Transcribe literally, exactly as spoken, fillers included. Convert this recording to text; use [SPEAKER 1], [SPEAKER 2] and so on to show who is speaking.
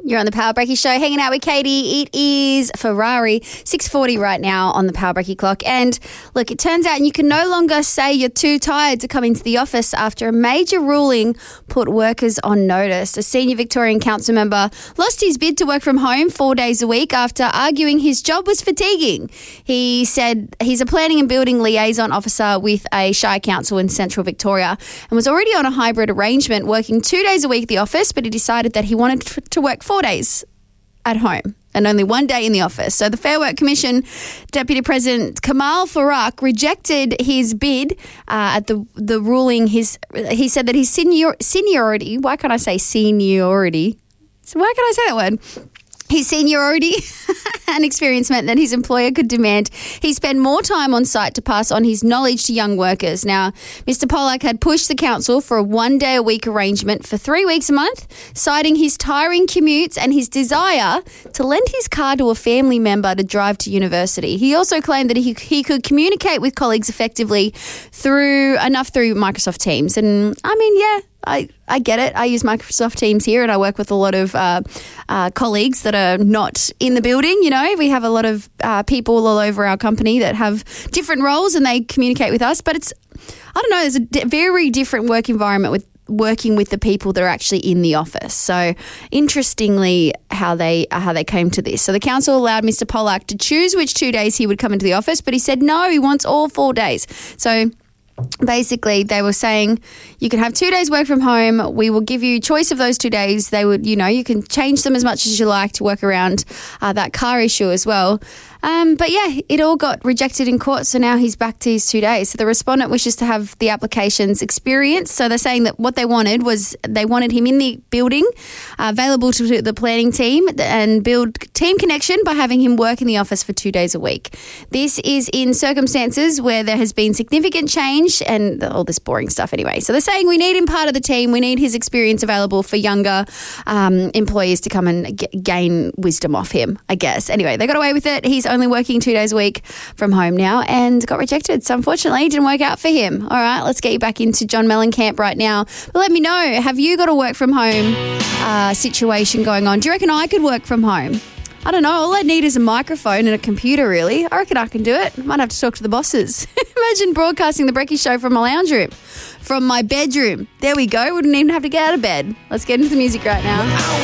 [SPEAKER 1] You're on the Power Breaky Show, hanging out with Katie. It is Ferrari, six forty right now on the Power Breaky clock. And look, it turns out you can no longer say you're too tired to come into the office after a major ruling put workers on notice. A senior Victorian council member lost his bid to work from home four days a week after arguing his job was fatiguing. He said he's a planning and building liaison officer with a shire council in central Victoria and was already on a hybrid arrangement, working two days a week at the office, but he decided that he wanted to work four days at home and only one day in the office. So the Fair Work Commission Deputy President Kamal Farooq rejected his bid uh, at the the ruling. His he said that his senior seniority. Why can't I say seniority? So why can't I say that word? His seniority and experience meant that his employer could demand he spend more time on site to pass on his knowledge to young workers. Now, Mister Pollack had pushed the council for a one-day-a-week arrangement for three weeks a month, citing his tiring commutes and his desire to lend his car to a family member to drive to university. He also claimed that he, he could communicate with colleagues effectively through enough through Microsoft Teams. And, I mean, yeah, I, I get it. I use Microsoft Teams here and I work with a lot of uh, uh, colleagues that are not in the building. You know, we have a lot of uh, people all over our company that have different roles and they communicate with us. But it's, I don't know, there's a d- very different work environment with working with the people that are actually in the office. So interestingly how they how they came to this. So the council allowed Mister Pollack to choose which two days he would come into the office, but he said no, he wants all four days. So basically, they were saying you can have two days work from home. We will give you choice of those two days. They would, you know, you can change them as much as you like to work around uh, that car issue as well. Um, but yeah, it all got rejected in court, so now he's back to his two days. So the respondent wishes to have the applications experience. So they're saying that what they wanted was they wanted him in the building, uh, available to the planning team and build team connection by having him work in the office for two days a week. This is in circumstances where there has been significant change and all this boring stuff anyway. So they're saying we need him part of the team. We need his experience available for younger um, employees to come and g- gain wisdom off him, I guess. Anyway, they got away with it. He's only working two days a week from home now and got rejected. So unfortunately, it didn't work out for him. All right, let's get you back into John Mellencamp right now. But let me know, have you got a work from home uh, situation going on? Do you reckon I could work from home? I don't know. All I need is a microphone and a computer, really. I reckon I can do it. Might have to talk to the bosses. Imagine broadcasting the Brecky Show from my lounge room, from my bedroom. There we go. Wouldn't even have to get out of bed. Let's get into the music right now.